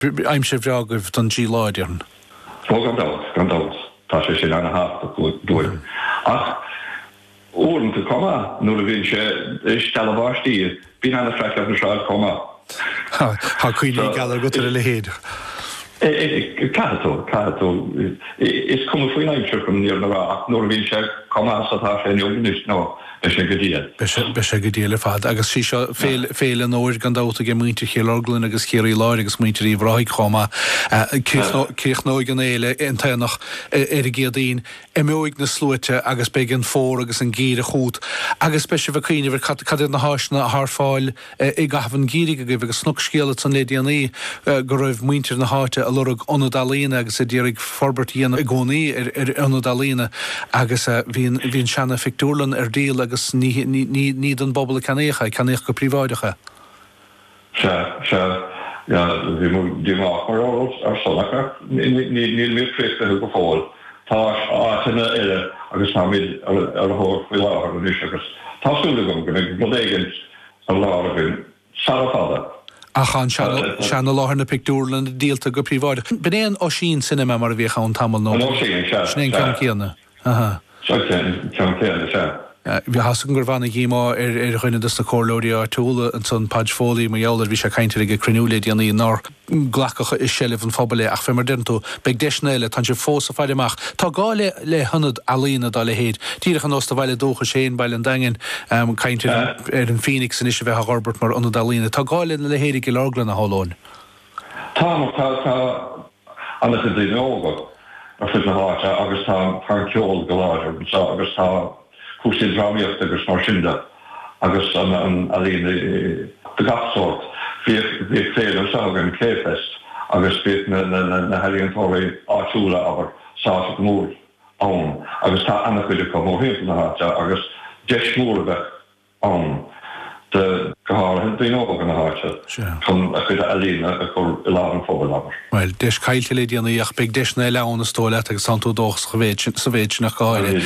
I'm sé bheagah don G láidirn. Gandát. Tá sé sin anna háta dúir. Ach, óran tú comma, nuair a bhíonn sé stellabháistí, bhíonn anna freiceamh na seáil comma. Tá cuioine galar go ar le héad. Caható. Is cum faoin aimseir chun níor na rá, ach nuair a bhíonn sé comma satá sé neoganis nó be sé go díal. Be sé go díal le fad, agus sí seo féle nóir gandáta go muinte chélarglann agus chéirí láir agus muinte í bhráid chomá céch nó gan éile intainach ar a géadaín imóig na slúite agus be an fór agus an gíre chút agus be se bhcíine bhar cad na háisna th fáil i gahabhann gíri go agus snug scéala san lédíanaí go raibh muintear na háite a lurug anadalína agus a ddírig forbertíana i gcónaí ar anadalína agus bhíon seanna fictúrlan ar díal agus ní an bobbal canécha go príváidecha. Bhí mar ar solacha, níl mé frésta go fáil. Tá átainna ile agus táid ar thóir fí láthar an is agus tásúla gom go go dégant an láhar bhín sarafada. Achan seanna láthar na pictúrlan díalta go príváide. Benéan ó sin cinema mar a bhíocha an tamil nó. Snéon ceann céanna. Ceann céanna se. Bhí hasan gur bhana gíá ar chuine na cólóirí túla an son padfólí mar eolar bhí sé caiintear go crinúla díanaí ná ghlacacha is sellh an fphobal ach fé mar dentú beag deisnéile tan sé fós a fáileach. Tá gáile le hunad alína dá le héad. Tíach an osta bhile dócha sé bail an dain caiintear ar an Phoenix san isise bheith Robert mar anad alína. Tá gáile le héad go láglan na hálón. Tá anna go dtíóga ar fi na háte agus tá ceol go láidir agus tá cúsin dráíocht agus mar sinnda agus an alína de gapsort bhí féad an sagan céfest agus bit na helíontóirí áitiúla aber sása go mór ann agus tá anna chuide go mór na háte agus deis mór bheith ann de gohar dí nóg an na háte chun a chuide alína a chur i lá an fóbal aber. Well, deis caiilte le díanaí ach beag deisna leanna stóile agus santú dóchs sa bhéid nach gáile.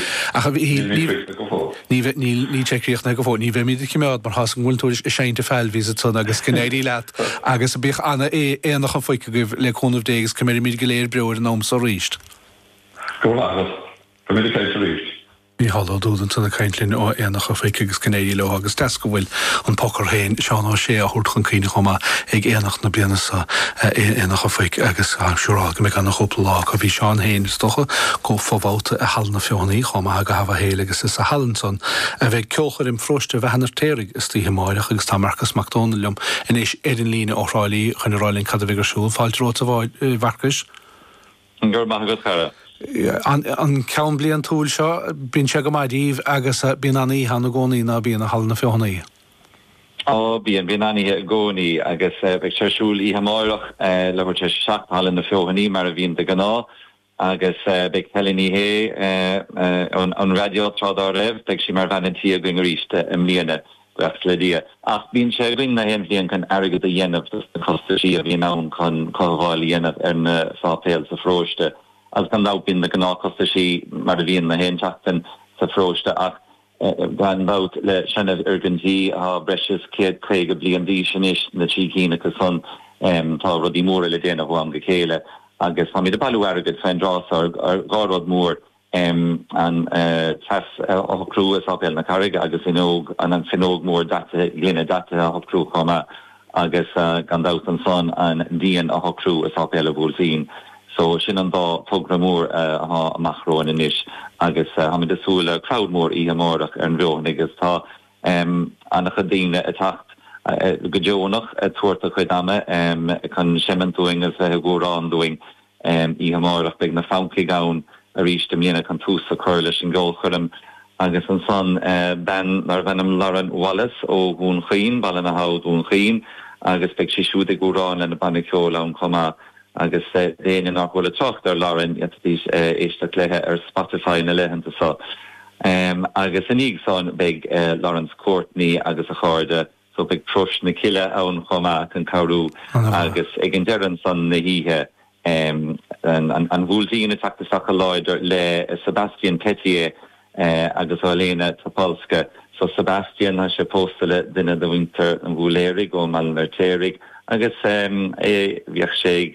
Ní teríocht na go fór, ní bheith míidir cimeád mar has an gúiltúris i séinte feilvísa tún agus cinnéirí leat agus a bích anna éanach an foiice goibh le chunmh dégus cumir míid go léir breir an ómsa ríist. Go lágas, go míidir caiinte ríist. Ní hallá dúdan tunna caiintlinn ó éanach a foiice agus cinnéirí le agus des go bhfuil an pocar héin seán á sé a thuirchan cíine chumá ag éanach na bliana sa éanach a foiice agus siúrá go méid an chopla lá a bhí seán héin stocha go fóbháta a hall na fiúnaí chumá a hafa héile agus is a hallanson a bheith ceolchar im froiste bheith henar téirigh is tí himáireach agus tá Marcus McDonaldm in éis éidir lína óráilí chun ráilín cad a bhígur siúil fáilteróta bharcas. Gur maith go cara. An ceann blian túil seo bíonn se go maidíomh agus bíon aní hena gcónaí ná bíon a hall na fiúnaí. Bíon aní gcónaí agus beag seisiúil í hamáireach le bhir te seach hall na fiúnaí mar a bhíon de gná agus beag heliní hé an radio trádá raibh beag si mar bhenatí a going ríiste im líana brecht le dia. Ach bíonn sé ring na hen bhíon chun airgad a dhéanamh na costa sí a bhíon ann chun choháil dhéanamh ar na fápéil sa fróiste. As gan lábín na gnácosta sí mar a bhíon na héonteachtain sa fróiste ach gan bát le sennah urgantí a breis céad chuige blion dí sin is na tí cíine go son tá rudí móra le déanamh bháim go chéile agus tá míad a bailú airgad féin drás ar gáród mór an tas chrúas ápéil na carige agus inóg an finóg mór lína data a chrú chuma agus gan dát an son an díon a chrú a ápéil a bhúlsín. So sin an dá programmór a machróin in isis agus ha mi desúle crowdmór í hamórach ar an bheon agus tá annach a díine a tacht go djónach tuairta chuid dame chun sementúing as a górán doing í hamórach beag na fámci gán a ríiste mléna chun tús a chuir leis an ggóil chum agus an son ben nar bhenim Lauren Wallace ó hún chin ball na haud hún chin agus beag si siúd górán le na baniciol an chuma agus déine nachhfuil trocht ar Lauren dís éiste léthe ar Spotify na lehananta sa. Agus an íagán beag Lawrence Courtney agus a cháde so beag trus na ciile ann chumá an carú agus ag an dean san na híthe an bhúltíína taachtaach a leidir le Sebastian Petier agus á léna Topolska. So Sebastian has sé postile duine do winter an bhúlérig ó mal ar térig agus bhíoh sé